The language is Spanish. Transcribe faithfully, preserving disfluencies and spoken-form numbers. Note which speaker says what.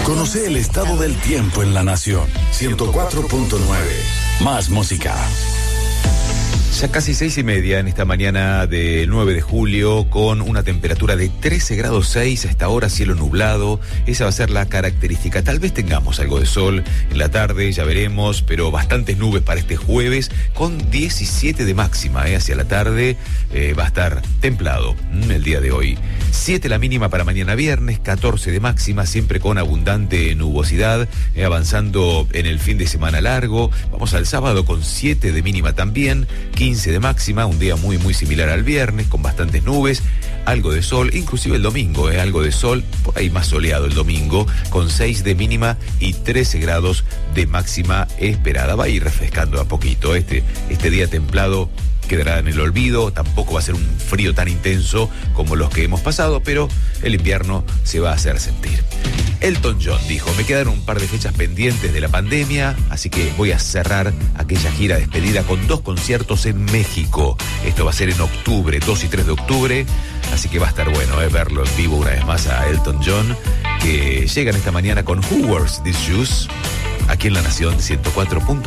Speaker 1: Conoce el estado del tiempo en la nación. ciento cuatro punto nueve. Más música.
Speaker 2: Ya casi seis y media en esta mañana del nueve de julio, con una temperatura de trece grados seis, hasta ahora cielo nublado. Esa va a ser la característica. Tal vez tengamos algo de sol en la tarde, ya veremos, pero bastantes nubes para este jueves, con diecisiete de máxima, ¿eh? Hacia la tarde eh, va a estar templado mm, el día de hoy. siete la mínima para mañana viernes, catorce de máxima, siempre con abundante nubosidad, eh, avanzando en el fin de semana largo. Vamos al sábado con siete de mínima también, quince de máxima, un día muy muy similar al viernes, con bastantes nubes, algo de sol, inclusive el domingo, eh, algo de sol, por ahí más soleado el domingo, con seis de mínima y trece grados de máxima esperada. Va a ir refrescando a poquito, este, este día templado quedará en el olvido, tampoco va a ser un frío tan intenso como los que hemos pasado, pero el invierno se va a hacer sentir. Elton John dijo: me quedaron un par de fechas pendientes de la pandemia, así que voy a cerrar aquella gira despedida con dos conciertos en México. Esto va a ser en octubre, dos y tres de octubre, así que va a estar bueno eh, verlo en vivo una vez más a Elton John, que llegan esta mañana con Who Wears These Shoes, aquí en La Nación ciento cuatro punto nueve.